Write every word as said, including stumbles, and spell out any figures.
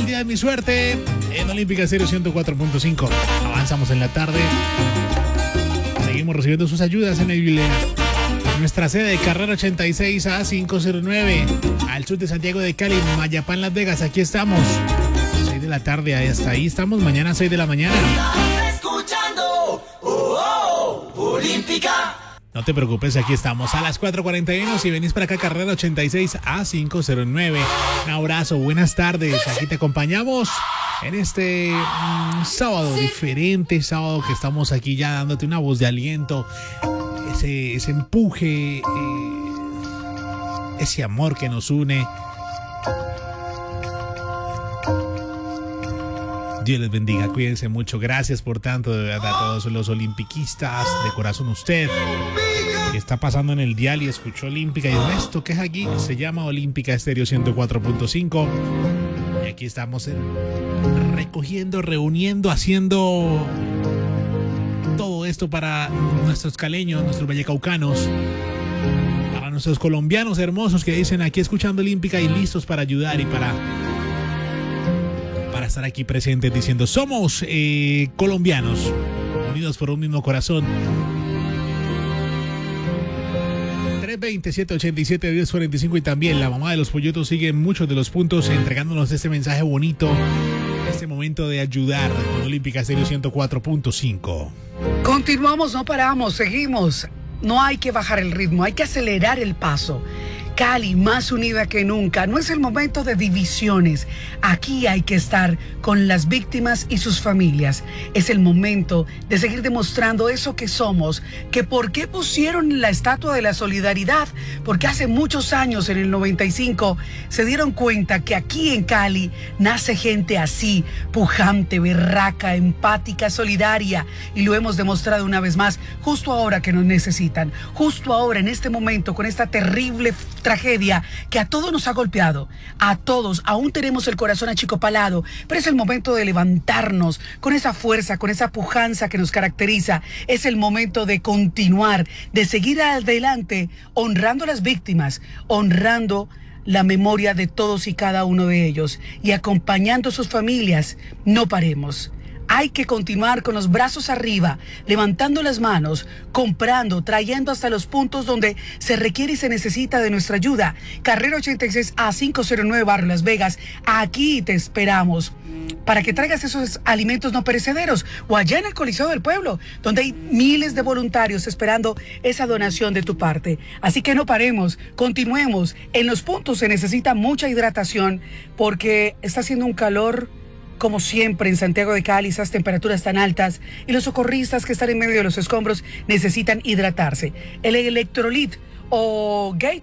el día de mi suerte en Olímpica Estéreo ciento cuatro punto cinco. Avanzamos en la tarde. Seguimos recibiendo sus ayudas en el nuestra sede de Carrera ochenta y seis A quinientos nueve, al sur de Santiago de Cali, Mayapán, Las Vegas. Aquí estamos. seis de la tarde, hasta ahí estamos. Mañana seis de la mañana. ¿Estás escuchando? Oh, oh, Olímpica. No te preocupes, aquí estamos a las cuatro cuarenta y uno. Si venís para acá, Carrera ochenta y seis A quinientos nueve. Un abrazo, buenas tardes. Aquí te acompañamos en este um, sábado diferente, sábado que estamos aquí ya dándote una voz de aliento, ese, ese empuje, eh, ese amor que nos une. Dios les bendiga, cuídense mucho. Gracias por tanto, de verdad, a todos los olimpiquistas. De corazón, usted que está pasando en el dial y escuchó Olímpica y esto que es aquí se llama Olímpica Estéreo ciento cuatro punto cinco. Y aquí estamos en, recogiendo, reuniendo, haciendo todo esto para nuestros caleños, nuestros vallecaucanos, para nuestros colombianos hermosos que dicen aquí escuchando Olímpica y listos para ayudar y para... para estar aquí presentes diciendo somos eh, colombianos, unidos por un mismo corazón. tres veinte, setecientos ochenta y siete, diez cuarenta y cinco y también la mamá de los pollitos sigue en muchos de los puntos entregándonos este mensaje bonito, este momento de ayudar con Olímpica Estéreo ciento cuatro punto cinco. Continuamos, no paramos, seguimos. No hay que bajar el ritmo, hay que acelerar el paso. Cali, más unida que nunca. No es el momento de divisiones. Aquí hay que estar con las víctimas y sus familias. Es el momento de seguir demostrando eso que somos. Que por qué pusieron la estatua de la solidaridad. Porque hace muchos años, en el noventa y cinco, se dieron cuenta que aquí en Cali nace gente así, pujante, berraca, empática, solidaria. Y lo hemos demostrado una vez más, justo ahora que nos necesitan. Justo ahora, en este momento, con esta terrible tragedia que a todos nos ha golpeado, a todos, aún tenemos el corazón achicopalado, pero es el momento de levantarnos con esa fuerza, con esa pujanza que nos caracteriza. Es el momento de continuar, de seguir adelante, honrando a las víctimas, honrando la memoria de todos y cada uno de ellos y acompañando a sus familias. No paremos. Hay que continuar con los brazos arriba, levantando las manos, comprando, trayendo hasta los puntos donde se requiere y se necesita de nuestra ayuda. Carrera ochenta y seis A quinientos nueve, Barrio Las Vegas. Aquí te esperamos para que traigas esos alimentos no perecederos, o allá en el Coliseo del Pueblo, donde hay miles de voluntarios esperando esa donación de tu parte. Así que no paremos, continuemos. En los puntos se necesita mucha hidratación porque está haciendo un calor como siempre en Santiago de Cali, esas temperaturas tan altas, y los socorristas que están en medio de los escombros necesitan hidratarse. El electrolit o Gatorade